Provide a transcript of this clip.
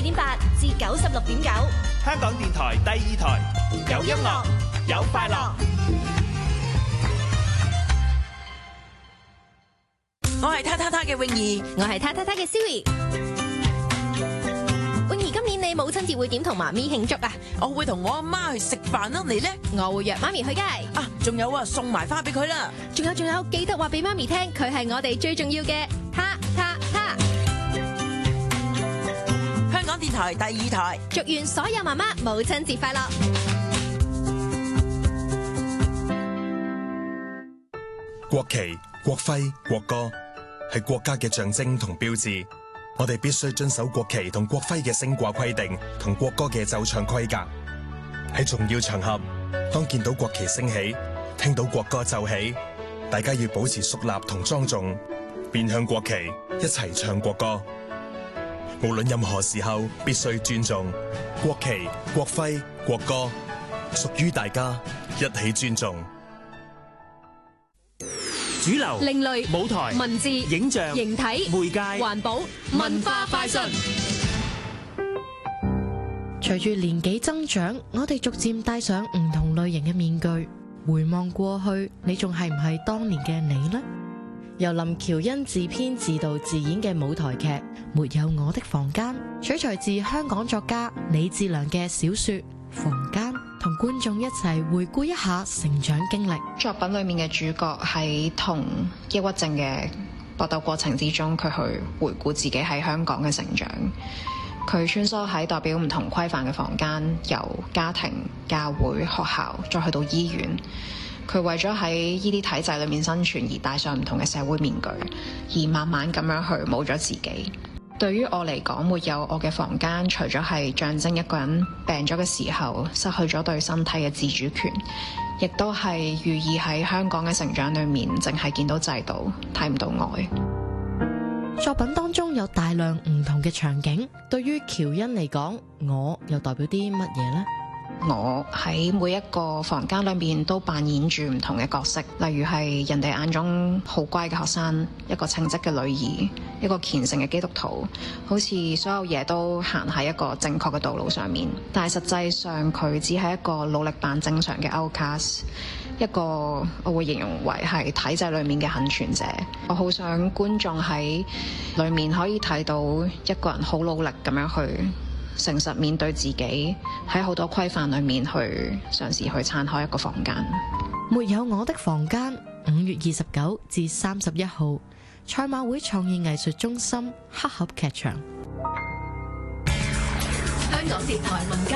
88至96.9， 香港電台第2台，有音樂，有快樂。 我係他嘅泳兒， 我係他嘅 Siri。泳兒，今年你母親節會點同媽咪慶祝啊？ 我會同我阿媽去食飯啦，你呢？ 我會約媽咪去街。 啊，仲有啊，送埋花俾佢啦。 仲有，記得話俾媽咪聽，佢係我哋最重要嘅他。 香港電台第2台， 祝願所有媽媽母親節快樂。 國旗、國徽、國歌係國家嘅象徵同標誌，我哋必須遵守國旗同國徽嘅升掛規定同國歌嘅奏唱規格。喺重要場合，當見到國旗升起，聽到國歌奏起，大家要保持肅立同莊重，面向國旗，一齊唱國歌。無論任何時候，必須尊重國旗、國徽、國歌，屬於大家，一起尊重。 主流、 另類、 舞台、 文字、 影像、 形體、 媒介、 環保、文化快訊。 隨住年紀增長，我哋逐漸戴上唔同類型嘅面具。回望過去，你仲係唔係當年嘅你呢？由林喬恩自編自導自演嘅舞台劇《沒有我的房間》，取材自香港作家李智良嘅小說《房間》，同觀眾一齊回顧一下成長經歷。 作品裏面嘅主角喺同抑鬱症嘅搏鬥過程之中，佢去回顧自己喺香港嘅成長。佢穿梭喺代表唔同規範嘅房間，由家庭、教會、學校，再去到醫院。佢為咗喺呢啲體制裏面生存而戴上唔同嘅社會面具，而慢慢咁樣去冇咗自己。對於我嚟講，沒有我嘅房間，除咗係象徵一個人病咗嘅時候失去咗對身體嘅自主權，亦都係寓意喺香港嘅成長裏面，淨係見到制度，睇唔到愛。 作品當中有大量唔同嘅場景，對於喬恩嚟講，我又代表啲乜嘢呢？ 我喺每一個房間裏面都扮演住唔同嘅角色，例如係人哋眼中好乖嘅學生，一個稱職嘅女兒，一個虔誠嘅基督徒，好似所有嘢都行喺一個正確嘅道路上面。但係實際上佢只係一個努力扮正常嘅 outcast， 一個我會形容為係體制裏面嘅幸存者。我好想觀眾喺裏面可以睇到一個人好努力咁樣去誠實面對自己，喺好多規範裏面去嘗試去撐開一個房間。 沒有我的房間，5月29至31號，賽馬會創意藝術中心黑盒劇場。 香港電台文教